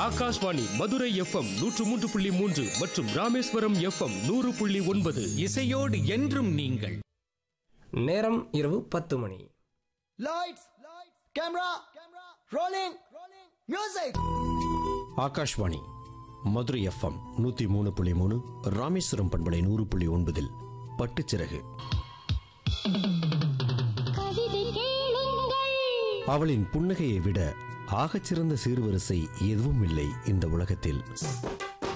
Akashvani Madurai FM 103.3 மற்றும் Rameswaram FM 100.9. இசையோடு என்றும் நீங்கள். நேரம் இரவு 10 மணி. Lights camera rolling music. Akashvani Madurai FM 103.3, Rameswaram பண்பலை 100.9. பட்டுச்சிறகு. அவளின் புன்னகையை விட ஆகச்சிறந்த சீர்வரிசை எதுவும் இல்லை இந்த உலகத்தில்.